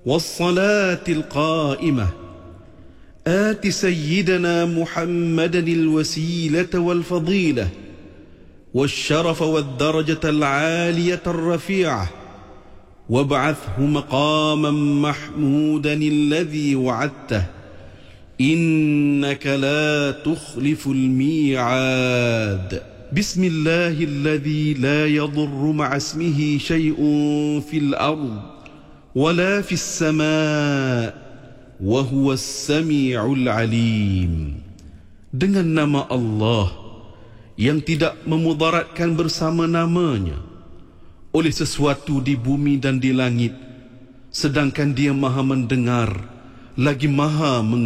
والصلاة القائمة آت سيدنا محمدا الوسيلة والفضيلة والشرف والدرجة العالية الرفيعة وابعثه مقاما محمودا الذي وعدته إنك لا تخلف الميعاد بسم الله الذي لا يضر مع اسمه شيء في الأرض ولا في السماء وهو السميع العليم. Dengan nama Allah yang tidak memudaratkan bersama namanya oleh sesuatu di bumi dan di langit, sedangkan Dia Maha mendengar lagi Maha mengetahui.